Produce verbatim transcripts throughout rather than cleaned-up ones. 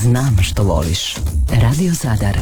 Znam što voliš. Radio Zadar.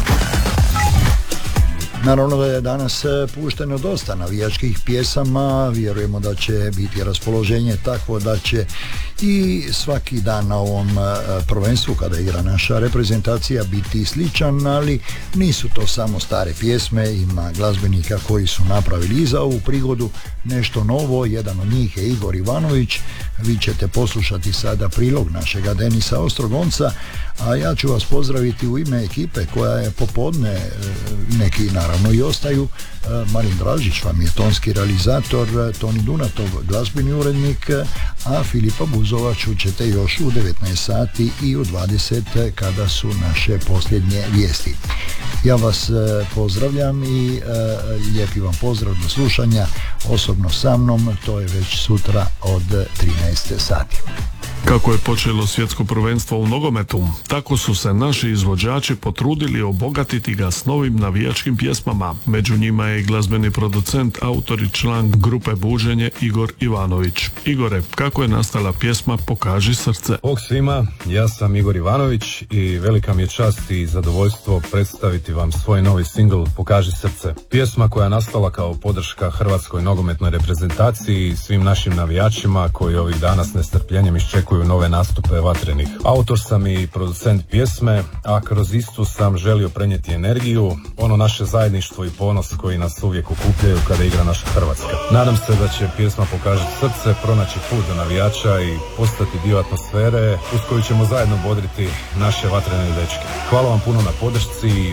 Naravno da je danas pušteno dosta navijačkih pjesama, vjerujemo da će biti raspoloženje takvo da će i svaki dan na ovom prvenstvu kada igra naša reprezentacija biti sličan, ali nisu to samo stare pjesme, ima glazbenika koji su napravili i za ovu prigodu nešto novo, jedan od njih je Igor Ivanović, vi ćete poslušati sada prilog našega Denisa Ostrogonca, a ja ću vas pozdraviti u ime ekipe koja je popodne, neki naravno i ostaju, Marin Dražić vam je tonski realizator, Toni Dunatov glazbeni urednik, a Filipa Buzova čućete još u devetnaest sati i u dvadeset kada su naše posljednje vijesti. Ja vas pozdravljam i lijepi vam pozdrav do slušanja osobno sa mnom, to je već sutra od trinaest sati. Kako je počelo svjetsko prvenstvo u nogometu, tako su se naši izvođači potrudili obogatiti ga s novim navijačkim pjesmama. Među njima je i glazbeni producent, autor i član grupe Buđenje Igor Ivanović. Igore, kako je nastala pjesma Pokaži srce? Bog svima, ja sam Igor Ivanović i velika mi je čast i zadovoljstvo predstaviti vam svoj novi singl Pokaži srce. Pjesma koja je nastala kao podrška hrvatskoj nogometnoj reprezentaciji i svim našim navijačima koji ovih dana s nestrpljenjem iščekuju nove nastupe vatrenih. Autor sam i producent pjesme, a kroz istu sam želio prenijeti energiju, ono naše zajedništvo i ponos koji nas uvijek okupljaju kada igra naša Hrvatska. Nadam se da će pjesma Pokaži srce pronaći put do navijača i postati dio atmosfere uz koju ćemo zajedno bodriti naše vatrene dečke. Hvala vam puno na podršci i